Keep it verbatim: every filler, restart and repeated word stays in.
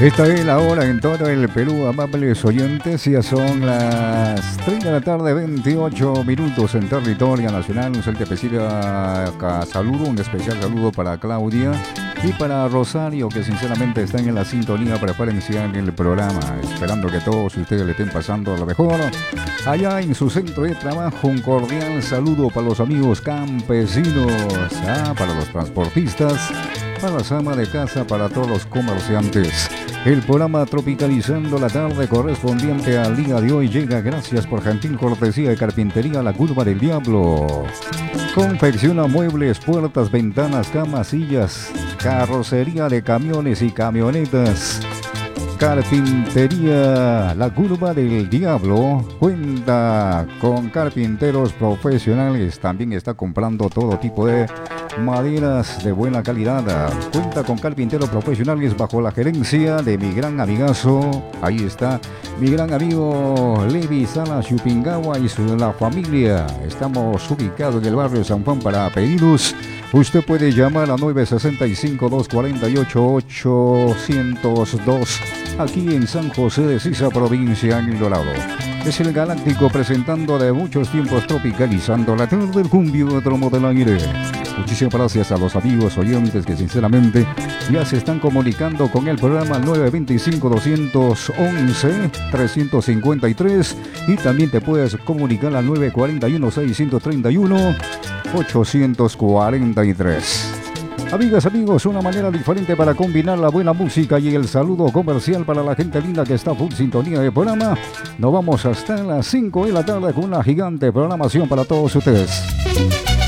Esta es la hora en todo el Perú, amables oyentes. Ya son las tres de la tarde, veintiocho minutos en territorio nacional. Un especial saludo, un especial saludo para Claudia y para Rosario, que sinceramente están en la sintonía preferencial del programa. Esperando que todos ustedes le estén pasando lo mejor allá en su centro de trabajo. Un cordial saludo para los amigos campesinos, ah, para los transportistas, para las amas de casa, para todos los comerciantes. El programa Tropicalizando la Tarde correspondiente al día de hoy llega gracias por gentil cortesía de Carpintería La Curva del Diablo. Confecciona muebles, puertas, ventanas, camas, sillas, carrocería de camiones y camionetas. Carpintería La Curva del Diablo cuenta con carpinteros profesionales. También está comprando todo tipo de maderas de buena calidad. Cuenta con carpinteros profesionales bajo la gerencia de mi gran amigazo. Ahí está mi gran amigo Levi Salas Chupingawa y su, la familia. Estamos ubicados en el barrio San Juan. Para pedidos usted puede llamar a nueve seis cinco, dos cuatro ocho, ocho cero dos aquí en San José de Sisa, provincia de El Dorado. Es el Galáctico presentando de muchos tiempos Tropicalizando la Tarde, el cumbiódromo del aire. Muchísimas gracias a los amigos oyentes que sinceramente ya se están comunicando con el programa nueve dos cinco, dos once, tres cinco tres y también te puedes comunicar al nueve cuatro uno, seis tres uno, ocho cuatro tres. Amigas, amigos, una manera diferente para combinar la buena música y el saludo comercial para la gente linda que está full sintonía del programa. Nos vamos hasta las cinco de la tarde con una gigante programación para todos ustedes.